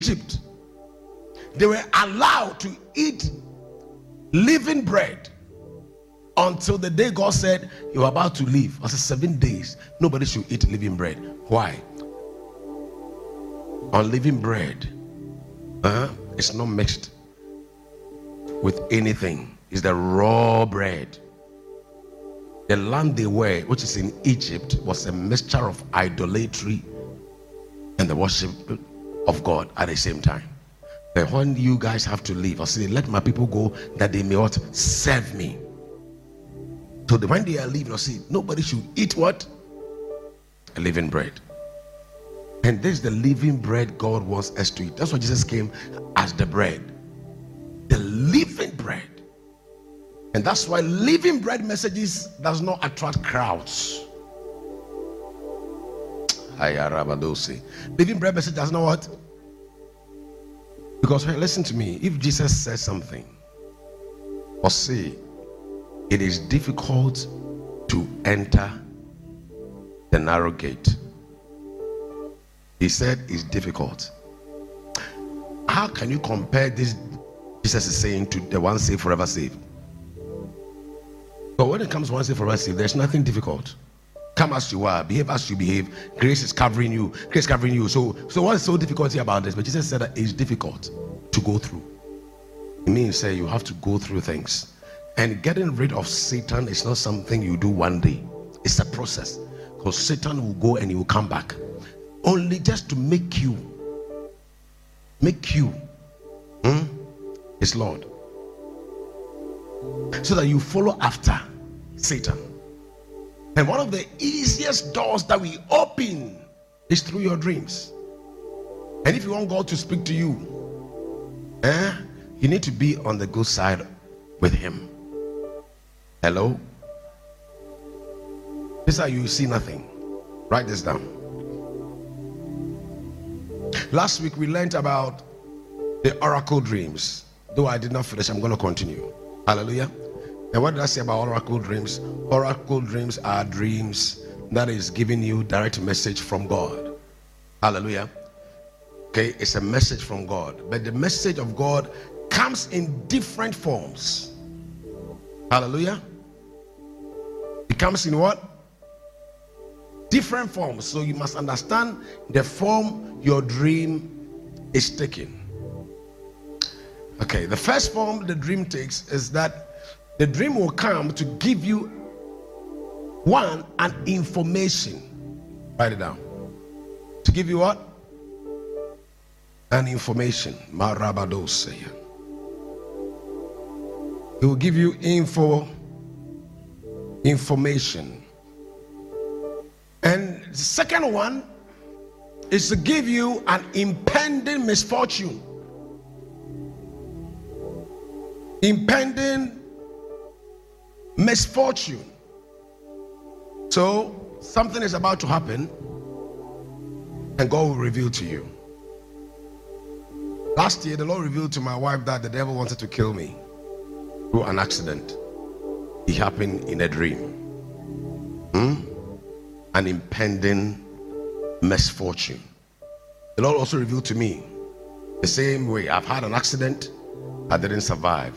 Egypt, they were allowed to eat living bread until the day God said, "You're about to leave." I said 7 days. Nobody should eat living bread. Why? Unleavened bread, it's not mixed with anything. It's the raw bread. The land they were, which is in Egypt, was a mixture of idolatry and the worship of God at the same time. But when you guys have to leave, I say, "Let my people go that they may what? Serve me." So when they are leaving, I say, nobody should eat what? A living bread. And this is the living bread God wants us to eat. That's why Jesus came as the bread. The living bread. And that's why living bread messages does not attract crowds. Living bread message does not what? Because listen to me, if Jesus says something or say, it is difficult to enter the narrow gate. He said it's difficult. How can you compare this Jesus is saying to the one saved forever saved? But when it comes to one saved forever saved, there's nothing difficult. Come as you are, behave as you behave. Grace is covering you. Grace is covering you. So what is so difficult here about this? But Jesus said that it's difficult to go through. It means say you have to go through things. And getting rid of Satan is not something you do one day. It's a process. Because Satan will go and he will come back. Only just to make you his Lord. So that you follow after Satan. And one of the easiest doors that we open is through your dreams. And if you want God to speak to you, you need to be on the good side with him. Hello? This is how you see nothing. Write this down. Last week we learned about the oracle dreams. Though I did not finish, I'm going to continue. Hallelujah. And what did I say about oracle dreams? Oracle dreams are dreams that is giving you direct message from God. Hallelujah. Okay, it's a message from God. But the message of God comes in different forms. Hallelujah. It comes in what? Different forms. So you must understand the form your dream is taking. Okay, the first form the dream takes is that the dream will come to give you an information. Write it down. To give you what? An information. Marabadoseya. It will give you information. And the second one is to give you an impending misfortune. Impending misfortune. So something is about to happen and God will reveal to you. Last year the Lord revealed to my wife that the devil wanted to kill me through an accident. It happened in a dream. An impending misfortune. The Lord also revealed to me the same way. I've had an accident, I didn't survive.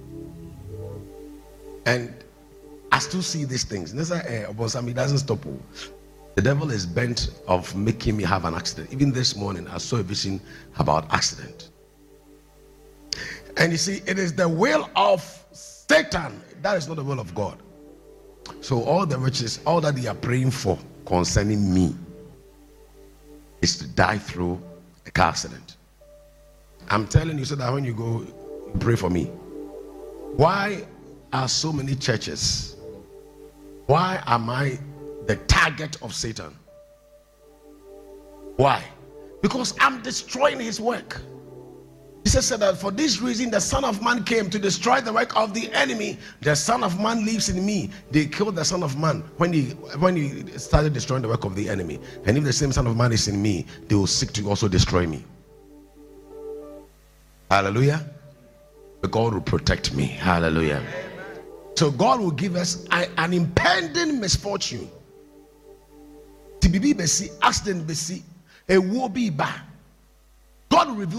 And I still see these things. It doesn't stop. The devil is bent of making me have an accident. Even this morning I saw a vision about accident. And you see, it is the will of Satan. That is not the will of God. So all the riches, all that they are praying for concerning me is to die through a car accident. I'm telling you so that when you go, you pray for me. Why are so many churches? Why am I the target of Satan? Why? Because I'm destroying his work. Jesus said that for this reason the Son of Man came to destroy the work of the enemy. The Son of Man lives in me. They killed the Son of Man when he started destroying the work of the enemy. And if the same Son of Man is in me, they will seek to also destroy me. Hallelujah. But God will protect me. Hallelujah. So God will give us an impending misfortune. Accident, a war be bad. God God will reveal